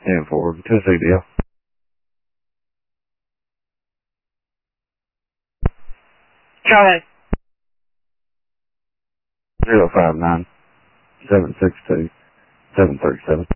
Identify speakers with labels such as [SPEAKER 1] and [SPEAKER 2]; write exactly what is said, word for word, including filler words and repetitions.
[SPEAKER 1] And forward to C D L.
[SPEAKER 2] Charlie.
[SPEAKER 1] Zero five nine seven six two seven three seven.